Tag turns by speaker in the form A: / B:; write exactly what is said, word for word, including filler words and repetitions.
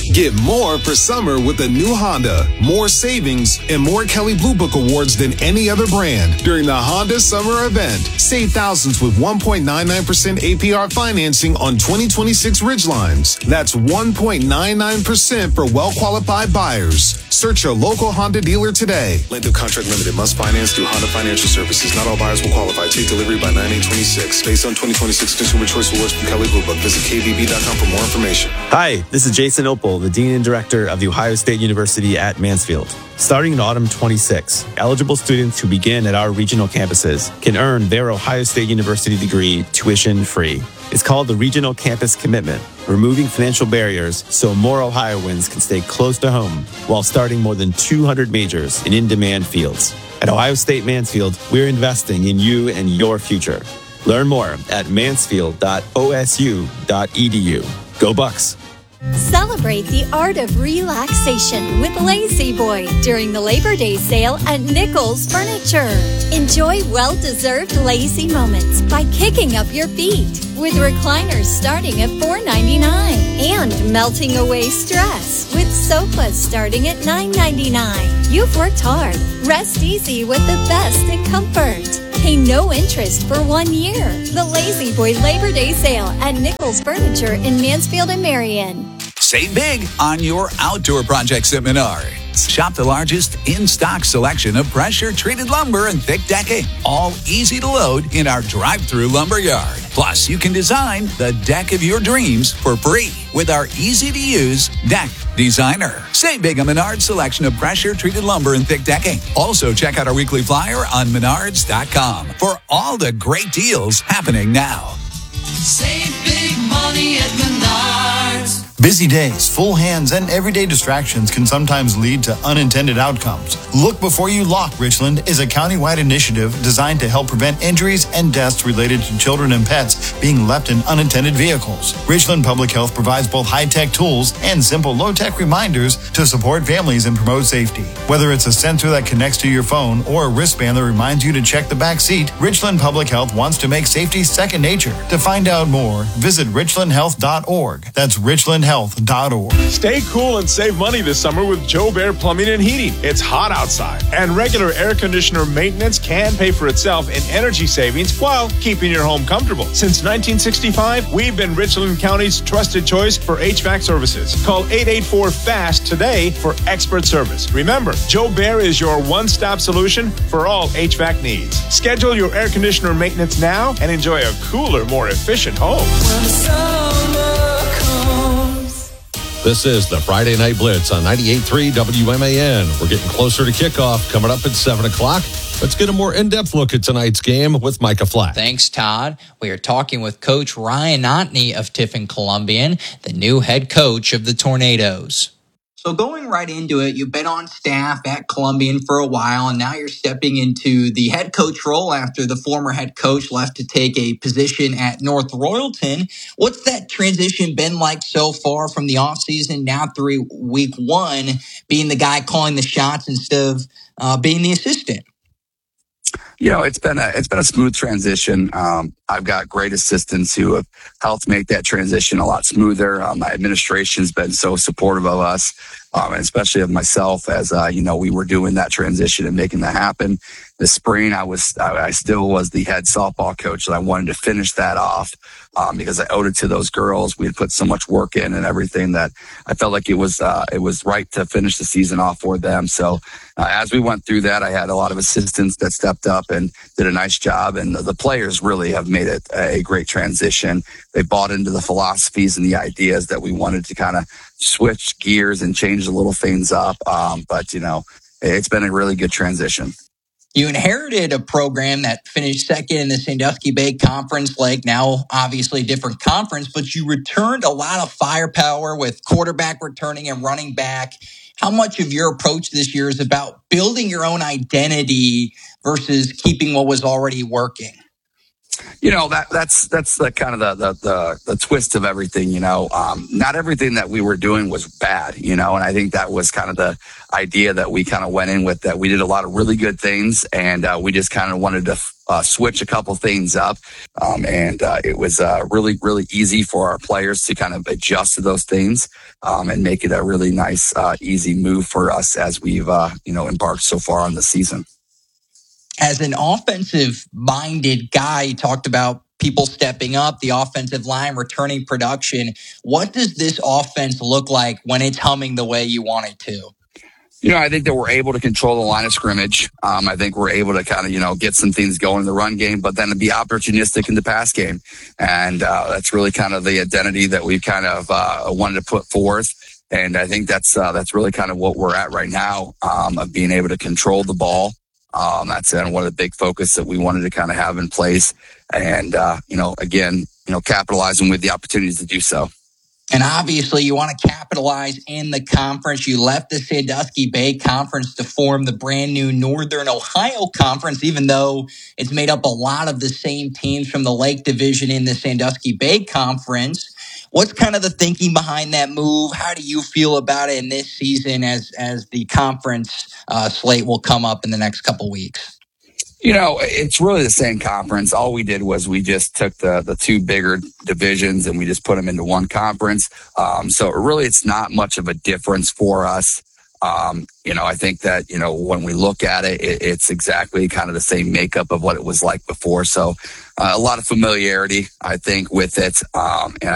A: Get more for summer with the new Honda. More savings and more Kelley Blue Book awards than any other brand during the Honda Summer Event. Save thousands with one point nine nine percent A P R financing on twenty twenty-six Ridgelines. That's one point nine nine percent for well-qualified buyers. Search your local Honda dealer today. Length of contract limited. Must finance through Honda Financial Services. Not all buyers will qualify. Take delivery by nine eight twenty-six. Based on twenty twenty-six Consumer Choice Awards from Kelley Blue Book. Visit K B B dot com for more information.
B: Hi, this is Jason Opel, the Dean and Director of The Ohio State University at Mansfield. Starting in autumn twenty-six, eligible students who begin at our regional campuses can earn their Ohio State University degree tuition-free. It's called the Regional Campus Commitment, removing financial barriers so more Ohioans can stay close to home while starting more than two hundred majors in in-demand fields. At Ohio State Mansfield, we're investing in you and your future. Learn more at mansfield dot o s u dot e d u. Go Bucks!
C: Celebrate the art of relaxation with Lazy Boy during the Labor Day sale at Nichols Furniture. Enjoy well-deserved lazy moments by kicking up your feet with recliners starting at four ninety-nine and melting away stress with sofas starting at nine ninety-nine. You've worked hard. Rest easy with the best in comfort. Pay no interest for one year. The Lazy Boy Labor Day sale at Nichols Furniture in Mansfield and Marion.
D: Save big on your outdoor projects at Menards. Shop the largest in-stock selection of pressure-treated lumber and thick decking, all easy to load in our drive-through lumber yard. Plus, you can design the deck of your dreams for free with our easy-to-use Deck Designer. Save big on Menards' selection of pressure-treated lumber and thick decking. Also, check out our weekly flyer on menards dot com for all the great deals happening now.
E: Save big money at Menards.
F: Busy days, full hands, and everyday distractions can sometimes lead to unintended outcomes. Look Before You Lock Richland is a countywide initiative designed to help prevent injuries and deaths related to children and pets being left in unintended vehicles. Richland Public Health provides both high-tech tools and simple low-tech reminders to support families and promote safety. Whether it's a sensor that connects to your phone or a wristband that reminds you to check the back seat, Richland Public Health wants to make safety second nature. To find out more, visit richland health dot org. That's richland health dot org.
G: Stay cool and save money this summer with Joe Bear Plumbing and Heating. It's hot outside, and regular air conditioner maintenance can pay for itself in energy savings while keeping your home comfortable. Since nineteen sixty-five, we've been Richland County's trusted choice for H V A C services. Call eight eight four FAST today for expert service. Remember, Joe Bear is your one-stop solution for all H V A C needs. Schedule your air conditioner maintenance now and enjoy a cooler, more efficient home.
E: When the summer comes.
H: This is the Friday Night Blitz on ninety-eight point three W M A N. We're getting closer to kickoff, coming up at seven o'clock. Let's get a more in-depth look at tonight's game with Micah Flack.
I: Thanks, Todd. We are talking with Coach Ryan Otney of Tiffin Columbian, the new head coach of the Tornadoes.
J: So going right into it, you've been on staff at Columbian for a while, and now you're stepping into the head coach role after the former head coach left to take a position at North Royalton. What's that transition been like so far from the offseason now through week one, being the guy calling the shots instead of uh, being the assistant?
K: You know, it's been a it's been a smooth transition. Um, I've got great assistants who have helped make that transition a lot smoother. Um, my administration's been so supportive of us, um, and especially of myself as uh, you know we were doing that transition and making that happen. This spring, I was I, I still was the head softball coach, and I wanted to finish that off um, because I owed it to those girls. We had put so much work in and everything that I felt like it was uh, it was right to finish the season off for them. So uh, as we went through that, I had a lot of assistants that stepped up and did a nice job, and the players really have made it a great transition. They bought into the philosophies and the ideas that we wanted to kind of switch gears and change the little things up. Um, but, you know, it's been a really good transition.
J: You inherited a program that finished second in the Sandusky Bay Conference League, now obviously different conference, but you returned a lot of firepower with quarterback returning and running back. How much of your approach this year is about building your own identity versus keeping what was already working?
K: You know, that that's that's the kind of the the the, the twist of everything. You know, um, not everything that we were doing was bad. You know, and I think that was kind of the idea that we kind of went in with. That we did a lot of really good things, and uh, we just kind of wanted to uh, switch a couple things up. Um, and uh, it was uh, really, really easy for our players to kind of adjust to those things um, and make it a really nice, uh, easy move for us as we've, uh, you know, embarked so far on the season.
J: As an offensive-minded guy, you talked about people stepping up, the offensive line returning production. What does this offense look like when it's humming the way you want it to?
K: You know, I think that we're able to control the line of scrimmage. Um, I think we're able to kind of, you know, get some things going in the run game, but then to be opportunistic in the pass game. And uh, that's really kind of the identity that we've kind of uh, wanted to put forth. And I think that's uh, that's really kind of what we're at right now, um, of being able to control the ball. Um, that's uh, one of the big focus that we wanted to kind of have in place. And, uh, you know, again, you know, capitalizing with the opportunities to do so.
J: And obviously, you want to capitalize in the conference. You left the Sandusky Bay Conference to form the brand new Northern Ohio Conference, even though it's made up a lot of the same teams from the Lake Division in the Sandusky Bay Conference. What's kind of the thinking behind that move? How do you feel about it in this season as as the conference uh, slate will come up in the next couple weeks?
K: You know, it's really the same conference. All we did was we just took the, the two bigger divisions and we just put them into one conference. Um, so really, it's not much of a difference for us. Um, you know, I think that, you know, when we look at it, it, it's exactly kind of the same makeup of what it was like before. So uh, a lot of familiarity, I think, with it. Um, and